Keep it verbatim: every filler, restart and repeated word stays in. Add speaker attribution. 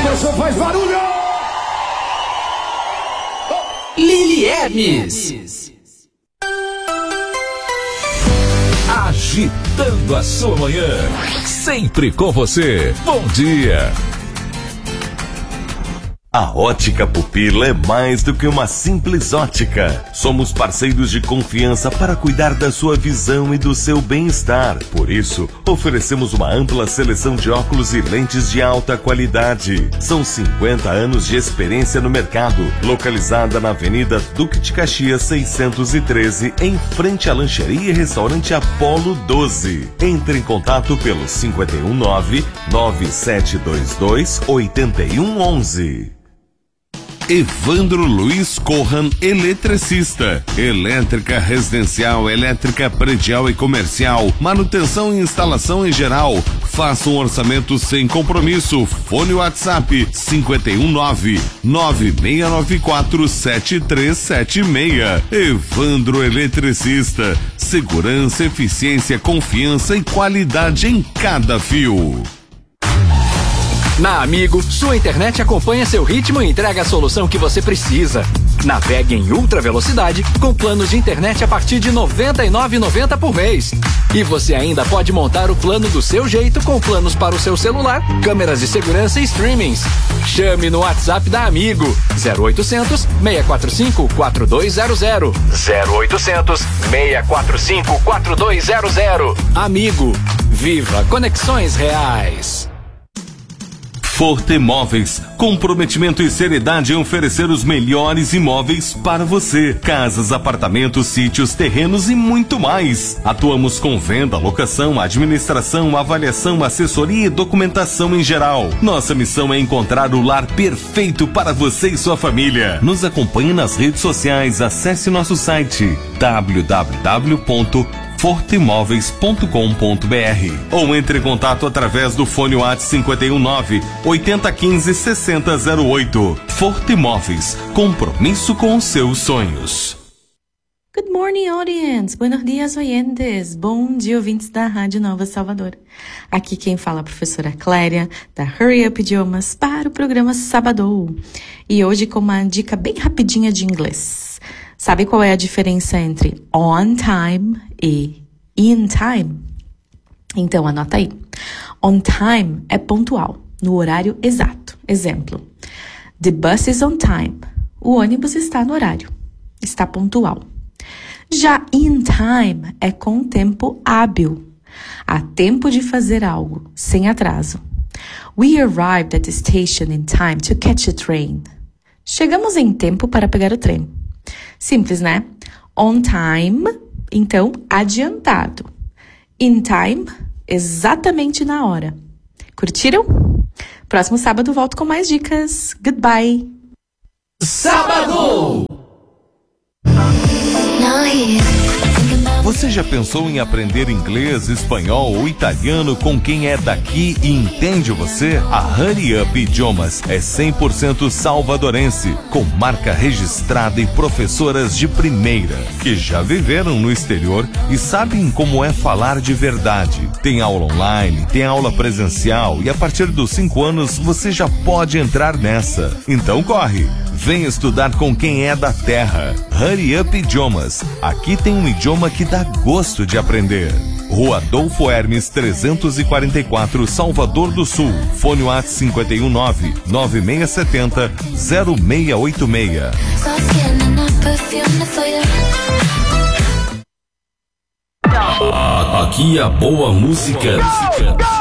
Speaker 1: Você faz barulho!
Speaker 2: Lili Hermes. Agitando a sua manhã. Sempre com você. Bom dia.
Speaker 3: A Ótica Pupila é mais do que uma simples ótica. Somos parceiros de confiança para cuidar da sua visão e do seu bem-estar. Por isso, oferecemos uma ampla seleção de óculos e lentes de alta qualidade. São cinquenta anos de experiência no mercado. Localizada na Avenida Duque de Caxias seiscentos e treze, em frente à lancheria e restaurante Apolo doze. Entre em contato pelo cinco um nove, nove sete dois dois, oito um um um.
Speaker 4: Evandro Luiz Corran, eletricista. Elétrica residencial, elétrica predial e comercial, manutenção e instalação em geral. Faça um orçamento sem compromisso. Fone WhatsApp cinco um nove, nove seis nove quatro, sete três sete seis. Evandro Eletricista. Segurança, eficiência, confiança e qualidade em cada fio.
Speaker 2: Na Amigo, sua internet acompanha seu ritmo e entrega a solução que você precisa. Navegue em ultra velocidade com planos de internet a partir de noventa e nove reais e noventa centavos por mês. E você ainda pode montar o plano do seu jeito com planos para o seu celular, câmeras de segurança e streamings. Chame no WhatsApp da Amigo zero oitocentos, seis quatro cinco, quatro dois zero zero. zero oitocentos, seis quatro cinco, quatro dois zero zero. Amigo, viva conexões reais.
Speaker 3: Forte Imóveis, comprometimento e seriedade em oferecer os melhores imóveis para você. Casas, apartamentos, sítios, terrenos e muito mais. Atuamos com venda, locação, administração, avaliação, assessoria e documentação em geral. Nossa missão é encontrar o lar perfeito para você e sua família. Nos acompanhe nas redes sociais, acesse nosso site w w w ponto forte imóveis ponto com ponto b r ou entre em contato através do fone WhatsApp cinco um nove, oito zero um cinco, seis zero zero oito. Forte Imóveis, compromisso com os seus sonhos.
Speaker 5: Good morning, audience. Buenos dias, oyentes. Bom dia, ouvintes da Rádio Nova Salvador. Aqui quem fala é a professora Cléria, da Hurry Up Idiomas, para o programa Sabadão. E hoje com uma dica bem rapidinha de inglês. Sabe qual é a diferença entre on time e in time? Então, anota aí. On time é pontual, no horário exato. Exemplo, the bus is on time. O ônibus está no horário, está pontual. Já in time é com tempo hábil. Há tempo de fazer algo, sem atraso. We arrived at the station in time to catch a train. Chegamos em tempo para pegar o trem. Simples, né? On time, então, adiantado. In time, exatamente na hora. Curtiram? Próximo sábado volto com mais dicas. Goodbye!
Speaker 2: Sábado!
Speaker 3: Você já pensou em aprender inglês, espanhol ou italiano com quem é daqui e entende você? A Hurry Up Idiomas é cem por cento salvadorense, com marca registrada e professoras de primeira, que já viveram no exterior e sabem como é falar de verdade. Tem aula online, tem aula presencial e a partir dos cinco anos você já pode entrar nessa. Então corre! Vem estudar com quem é da terra. Hurry Up Idiomas. Aqui tem um idioma que dá gosto de aprender. Rua Adolfo Hermes trezentos e quarenta e quatro, Salvador do Sul. Fone WhatsApp cinco um nove, nove seis sete zero, zero seis oito seis.
Speaker 2: Aqui a boa música.